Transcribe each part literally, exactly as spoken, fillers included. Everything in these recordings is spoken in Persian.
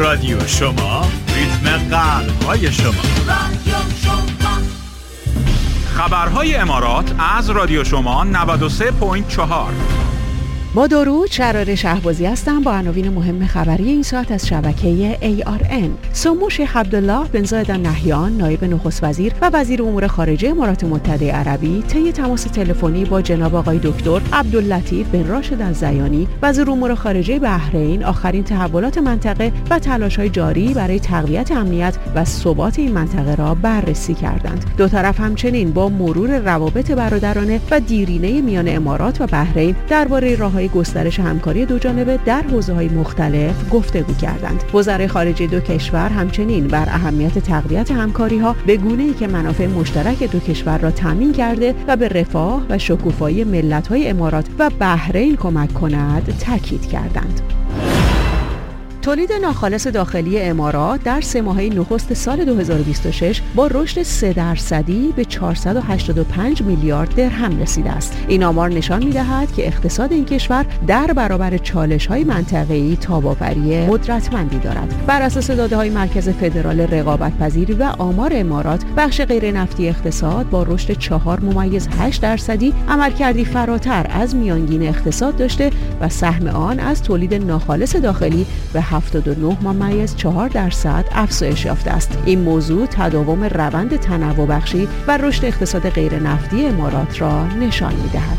رادیو شما، ریتم قلب‌های شما. رادیو شما. خبرهای امارات از رادیو شما نود و سه ممیز چهار. با درود، شرار شهبازی هستم با عناوین مهم خبری این ساعت از شبکه ای آر ان. سمو شیخ عبدالله بن زاید النهیان، نایب نخست وزیر و وزیر امور خارجه امارات متحده عربی، طی تماس تلفنی با جناب آقای دکتر عبداللطیف بن راشد الزیانی، وزیر امور خارجه بحرین، آخرین تحولات منطقه و تلاش‌های جاری برای تقویت امنیت و ثبات این منطقه را بررسی کردند. دو طرف همچنین با مرور روابط برادرانه و دیرینه میان امارات و بحرین درباره راه‌های گسترش همکاری دوجانبه در حوزه‌های مختلف گفتگو کردند. وزرای خارجه دو کشور همچنین بر اهمیت تقویت همکاری‌ها به گونه‌ای که منافع مشترک دو کشور را تامین کرده و به رفاه و شکوفایی ملت‌های امارات و بحرین کمک کند تاکید کردند. تولید ناخالص داخلی امارات در سه ماهه نخست سال دو هزار و بیست و شش با رشد سه درصدی به چهارصد و هشتاد و پنج میلیارد درهم رسیده است. این آمار نشان می‌دهد که اقتصاد این کشور در برابر چالش‌های منطقه‌ای تاب‌آوری قدرتمندی دارد. بر اساس داده‌های مرکز فدرال رقابت‌پذیری و آمار امارات، بخش غیر نفتی اقتصاد با رشد چهار ممیز هشت درصدی عملکردی فراتر از میانگین اقتصاد داشته و سهم آن از تولید ناخالص داخلی به هفتاد و نه ممیز چهار درصد افزایش یافته است. این موضوع تداوم روند تنوع بخشی و رشد اقتصاد غیر نفتی امارات را نشان می‌دهد.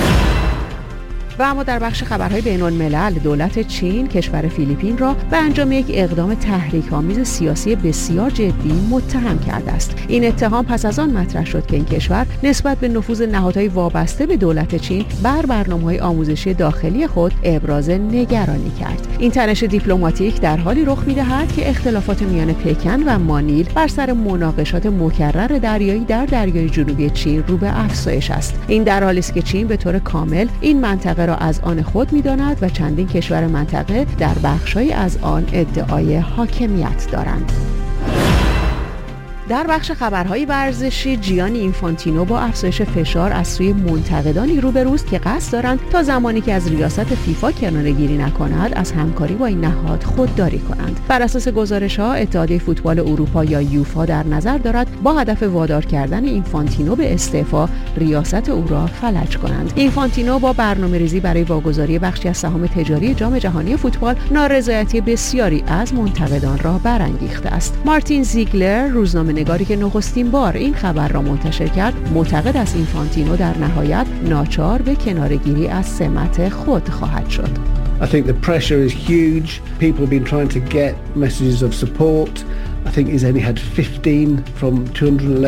و اما در بخش خبرهای بین‌الملل، دولت چین کشور فیلیپین را به انجام یک اقدام تحریک‌آمیز سیاسی بسیار جدی متهم کرده است. این اتهام پس از آن مطرح شد که این کشور نسبت به نفوذ نهادهای وابسته به دولت چین بر برنامه‌های آموزشی داخلی خود ابراز نگرانی کرد. این تنش دیپلماتیک در حالی رخ می‌دهد که اختلافات میان پکن و مانیل بر سر مناقشات مکرر دریایی در دریای جنوبی چین رو به افزایش است. این در حالی است که چین به طور کامل این منطقه را از آن خود می‌داند و چندین کشور منطقه در بخش‌هایی از آن ادعای حاکمیت دارند. در بخش خبرهای ورزشی، جیانی اینفانتینو با افزایش فشار از سوی منتقدانی روبروست که قصد دارند تا زمانی که از ریاست فیفا کناره‌گیری نکند از همکاری با این نهاد خودداری کنند. بر اساس گزارش‌ها، اتحادیه فوتبال اروپا یا یوفا در نظر دارد با هدف وادار کردن اینفانتینو به استعفا ریاست او را فلج کنند. اینفانتینو با برنامه‌ریزی برای واگذاری بخشی از سهام تجاری جام جهانی فوتبال نارضایتی بسیاری از منتقدان را برانگیخته است. مارتین زیگلر، روزنامه نگاری که نخستین بار این خبر را منتشر کرد، معتقد است اینفانتینو در نهایت ناچار به کناره‌گیری از سمت خود خواهد شد. I think the pressure is huge. People have been trying to get messages of support. I think he's only had fifteen from two hundred eleven